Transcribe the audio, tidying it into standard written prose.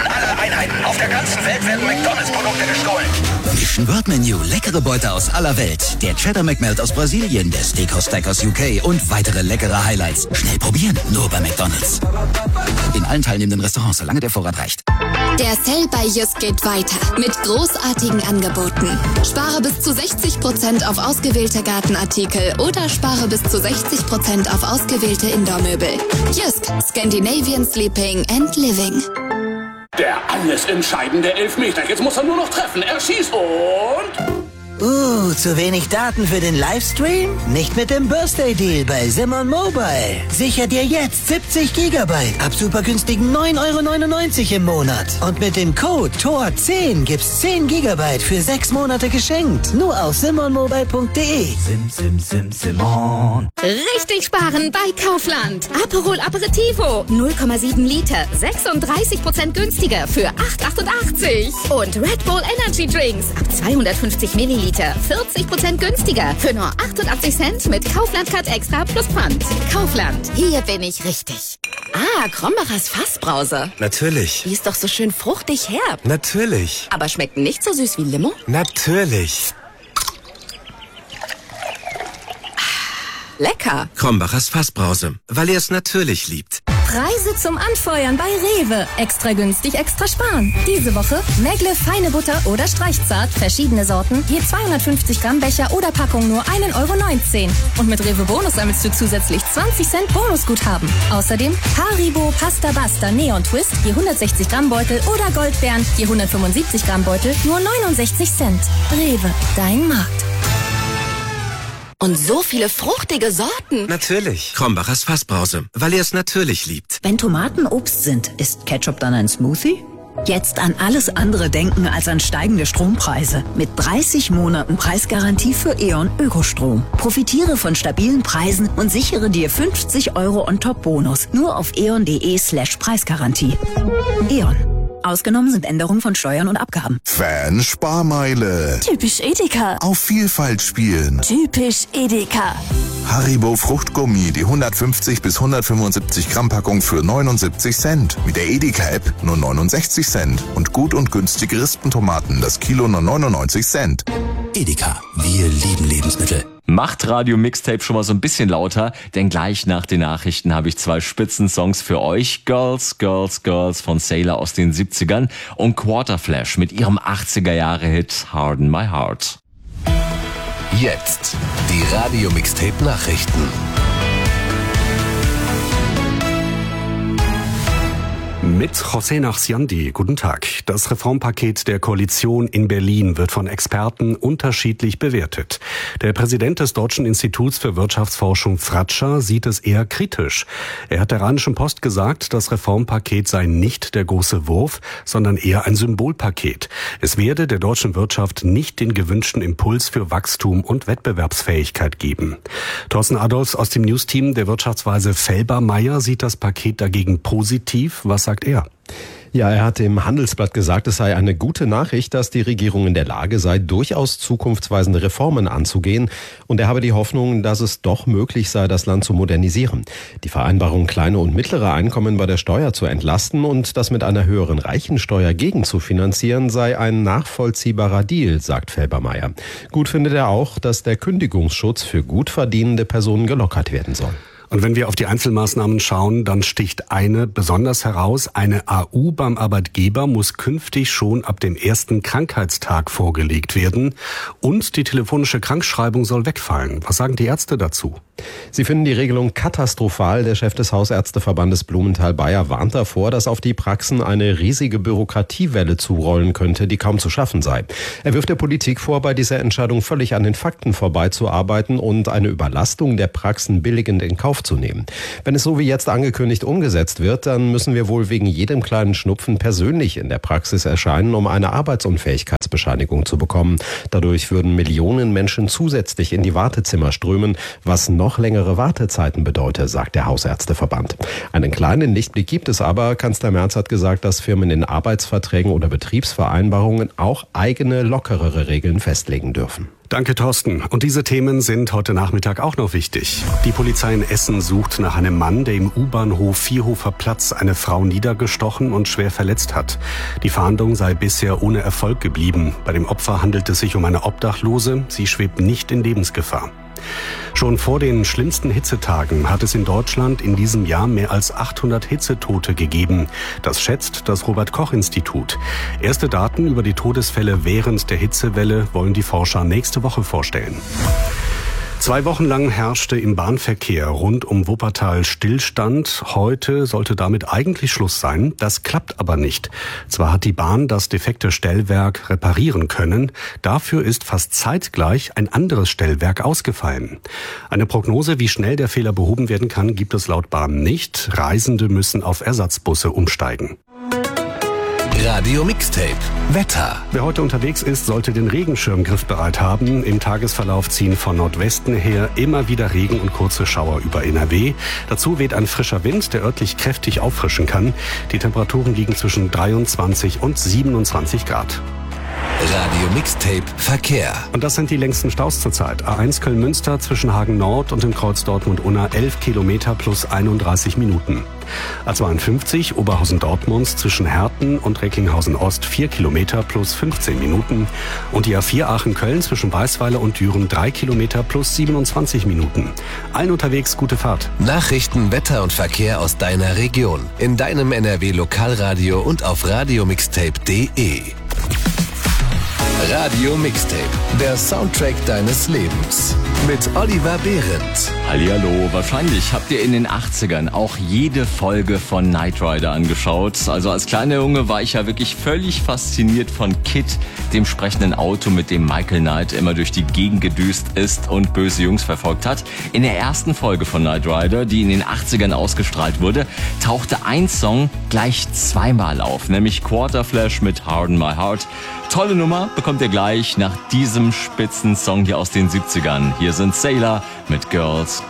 An alle Einheiten auf der ganzen Welt werden McDonalds-Produkte gestohlen. Mission World Menu, leckere Beute aus aller Welt. Der Cheddar McMelt aus Brasilien, der Steakhouse Stack aus UK und weitere leckere Highlights. Schnell probieren, nur bei McDonalds. In allen teilnehmenden Restaurants, solange der Vorrat reicht. Der Sale bei Jysk geht weiter mit großartigen Angeboten. Spare bis zu 60% auf ausgewählte Gartenartikel oder spare bis zu 60% auf ausgewählte Indoor-Möbel. Jysk, Scandinavian Sleeping and Living. Der alles entscheidende Elfmeter. Jetzt muss er nur noch treffen. Er schießt und... zu wenig Daten für den Livestream? Nicht mit dem Birthday Deal bei Simon Mobile. Sicher dir jetzt 70 GB ab super günstigen 9,99 € im Monat. Und mit dem Code TOR10 gibt's 10 GB für 6 Monate geschenkt. Nur auf simonmobile.de. Simon. Richtig sparen bei Kaufland. Aperol Aperitivo 0,7 Liter, 36% günstiger für 8,88 €. Und Red Bull Energy Drinks ab 250 Milliliter, 40% günstiger für nur 88 Cent mit Kaufland Card Extra plus Pfand. Kaufland, hier bin ich richtig. Ah, Krombacher's Fassbrause. Natürlich. Die ist doch so schön fruchtig herb. Natürlich. Aber schmeckt nicht so süß wie Limo? Natürlich. Lecker. Krombacher's Fassbrause, weil er es natürlich liebt. Preise zum Anfeuern bei Rewe. Extra günstig, extra sparen. Diese Woche Megle feine Butter oder Streichzart, verschiedene Sorten, je 250 Gramm Becher oder Packung nur 1,19 €. Und mit Rewe Bonus sammelst du zusätzlich 20 Cent Bonusguthaben. Außerdem Haribo Pasta Basta Neon Twist, je 160 Gramm Beutel oder Goldbeeren, je 175 Gramm Beutel, nur 69 Cent. Rewe, dein Markt. Und so viele fruchtige Sorten. Natürlich. Krombacher's Fassbrause, weil er es natürlich liebt. Wenn Tomaten Obst sind, ist Ketchup dann ein Smoothie? Jetzt an alles andere denken als an steigende Strompreise. Mit 30 Monaten Preisgarantie für E.ON Ökostrom. Profitiere von stabilen Preisen und sichere dir 50 € on top Bonus. Nur auf eon.de/Preisgarantie. E.ON. Ausgenommen sind Änderungen von Steuern und Abgaben. Fan-Sparmeile. Typisch Edeka. Auf Vielfalt spielen. Typisch Edeka. Haribo Fruchtgummi, die 150 bis 175 Gramm Packung für 79 Cent. Mit der Edeka-App nur 69 Cent. Und gut und günstige Rispentomaten, das Kilo nur 99 Cent. Edeka, wir lieben Lebensmittel. Macht Radio Mixtape schon mal so ein bisschen lauter, denn gleich nach den Nachrichten habe ich 2 Spitzensongs für euch. Girls, Girls, Girls von Sailor aus den 70ern und Quarterflash mit ihrem 80er-Jahre-Hit Harden My Heart. Jetzt die Radio Mixtape Nachrichten. Mit José Nachsiandi. Guten Tag. Das Reformpaket der Koalition in Berlin wird von Experten unterschiedlich bewertet. Der Präsident des Deutschen Instituts für Wirtschaftsforschung Fratscher sieht es eher kritisch. Er hat der Rheinischen Post gesagt, das Reformpaket sei nicht der große Wurf, sondern eher ein Symbolpaket. Es werde der deutschen Wirtschaft nicht den gewünschten Impuls für Wachstum und Wettbewerbsfähigkeit geben. Thorsten Adolfs aus dem News-Team der Wirtschaftsweise Felbermayr sieht das Paket dagegen positiv. Was sagt er? Ja, er hat im Handelsblatt gesagt, es sei eine gute Nachricht, dass die Regierung in der Lage sei, durchaus zukunftsweisende Reformen anzugehen. Und er habe die Hoffnung, dass es doch möglich sei, das Land zu modernisieren. Die Vereinbarung, kleine und mittlere Einkommen bei der Steuer zu entlasten und das mit einer höheren Reichensteuer gegenzufinanzieren, sei ein nachvollziehbarer Deal, sagt Felbermayr. Gut findet er auch, dass der Kündigungsschutz für gut verdienende Personen gelockert werden soll. Und wenn wir auf die Einzelmaßnahmen schauen, dann sticht eine besonders heraus. Eine AU beim Arbeitgeber muss künftig schon ab dem ersten Krankheitstag vorgelegt werden. Und die telefonische Krankschreibung soll wegfallen. Was sagen die Ärzte dazu? Sie finden die Regelung katastrophal. Der Chef des Hausärzteverbandes Blumenthal-Bayer warnt davor, dass auf die Praxen eine riesige Bürokratiewelle zurollen könnte, die kaum zu schaffen sei. Er wirft der Politik vor, bei dieser Entscheidung völlig an den Fakten vorbeizuarbeiten und eine Überlastung der Praxen billigend in Kauf zu nehmen. Wenn es so wie jetzt angekündigt umgesetzt wird, dann müssen wir wohl wegen jedem kleinen Schnupfen persönlich in der Praxis erscheinen, um eine Arbeitsunfähigkeitsbescheinigung zu bekommen. Dadurch würden Millionen Menschen zusätzlich in die Wartezimmer strömen, was noch längere Wartezeiten bedeutet, sagt der Hausärzteverband. Einen kleinen Lichtblick gibt es aber. Kanzler Merz hat gesagt, dass Firmen in Arbeitsverträgen oder Betriebsvereinbarungen auch eigene, lockerere Regeln festlegen dürfen. Danke, Thorsten. Und diese Themen sind heute Nachmittag auch noch wichtig. Die Polizei in Essen sucht nach einem Mann, der im U-Bahnhof Vierhofer Platz eine Frau niedergestochen und schwer verletzt hat. Die Fahndung sei bisher ohne Erfolg geblieben. Bei dem Opfer handelt es sich um eine Obdachlose. Sie schwebt nicht in Lebensgefahr. Schon vor den schlimmsten Hitzetagen hat es in Deutschland in diesem Jahr mehr als 800 Hitzetote gegeben. Das schätzt das Robert-Koch-Institut. Erste Daten über die Todesfälle während der Hitzewelle wollen die Forscher nächste Woche vorstellen. 2 Wochen lang herrschte im Bahnverkehr rund um Wuppertal Stillstand. Heute sollte damit eigentlich Schluss sein. Das klappt aber nicht. Zwar hat die Bahn das defekte Stellwerk reparieren können, dafür ist fast zeitgleich ein anderes Stellwerk ausgefallen. Eine Prognose, wie schnell der Fehler behoben werden kann, gibt es laut Bahn nicht. Reisende müssen auf Ersatzbusse umsteigen. Radio Mixtape Wetter. Wer heute unterwegs ist, sollte den Regenschirm griffbereit haben. Im Tagesverlauf ziehen von Nordwesten her immer wieder Regen und kurze Schauer über NRW. Dazu weht ein frischer Wind, der örtlich kräftig auffrischen kann. Die Temperaturen liegen zwischen 23 und 27 Grad. Radio Mixtape Verkehr. Und das sind die längsten Staus zurzeit. A1 Köln-Münster zwischen Hagen Nord und dem Kreuz Dortmund-Unna 11 Kilometer plus 31 Minuten. A52 Oberhausen-Dortmund zwischen Herten und Recklinghausen-Ost 4 Kilometer plus 15 Minuten. Und die A4 Aachen-Köln zwischen Weißweiler und Düren 3 Kilometer plus 27 Minuten. Allen unterwegs gute Fahrt. Nachrichten, Wetter und Verkehr aus deiner Region. In deinem NRW-Lokalradio und auf radiomixtape.de. Radio Mixtape, der Soundtrack deines Lebens. Mit Oliver Behrendt. Hallihallo, wahrscheinlich habt ihr in den 80ern auch jede Folge von Knight Rider angeschaut. Also als kleiner Junge war ich ja wirklich völlig fasziniert von Kid, dem sprechenden Auto, mit dem Michael Knight immer durch die Gegend gedüst ist und böse Jungs verfolgt hat. In der ersten Folge von Knight Rider, die in den 80ern ausgestrahlt wurde, tauchte ein Song gleich zweimal auf, nämlich Quarterflash mit Harden My Heart. Tolle Nummer bekommt ihr gleich nach diesem Spitzensong hier aus den 70ern. Hier sind Sailor mit Girls,